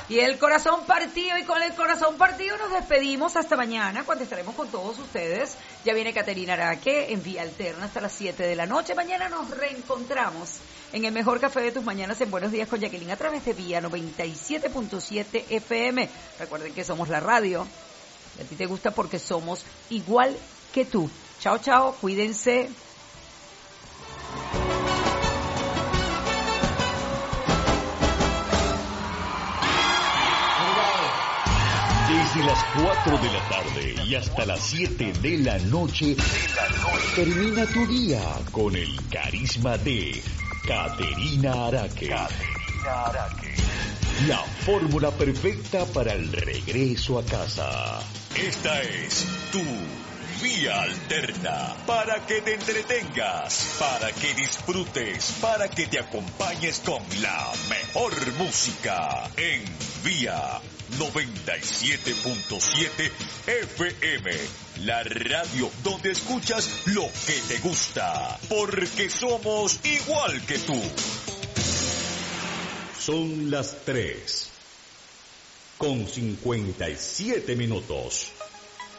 Y el corazón partido, y con el corazón partido nos despedimos hasta mañana, cuando estaremos con todos ustedes. Ya viene Caterina Araque en Vía Alterna hasta las 7 de la noche. Mañana nos reencontramos en el mejor café de tus mañanas en Buenos Días con Jacqueline a través de Vía 97.7 FM. Recuerden que somos la radio. Y a ti te gusta porque somos igual que tú. Chao, chao, cuídense. Desde las 4 de la tarde y hasta las 7 de la noche, termina tu día con el carisma de Caterina Araque. La fórmula perfecta para el regreso a casa. Esta es tu Vía Alterna, para que te entretengas, para que disfrutes, para que te acompañes con la mejor música en Vía 97.7 FM, la radio donde escuchas lo que te gusta, porque somos igual que tú. Son las 3:57 minutos.